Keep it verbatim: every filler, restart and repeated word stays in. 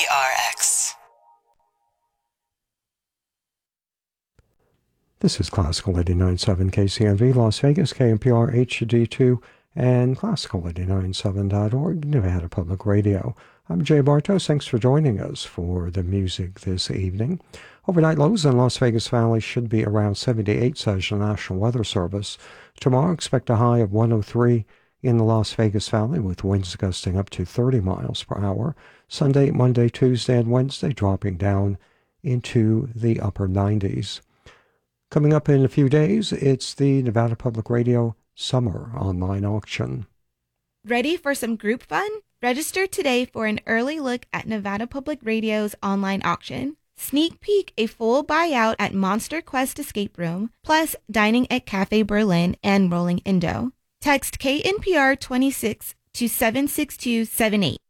R X. This is Classical eighty-nine point seven K C M V Las Vegas, K N P R H D two, and Classical eighty-nine point seven dot org, Nevada Public Radio. I'm Jay Bartos. Thanks for joining us for the music this evening. Overnight lows in Las Vegas Valley should be around seventy-eight, says the National Weather Service. Tomorrow, expect a high of one oh three in the Las Vegas Valley, with winds gusting up to thirty miles per hour. Sunday, Monday, Tuesday, and Wednesday dropping down into the upper nineties. Coming up in a few days, it's the Nevada Public Radio Summer Online Auction. Ready for some group fun? Register today for an early look at Nevada Public Radio's online auction. Sneak peek a full buyout at Monster Quest Escape Room, plus dining at Cafe Berlin and Rolling Indo. Text K N P R twenty-six to seven six two seven eight.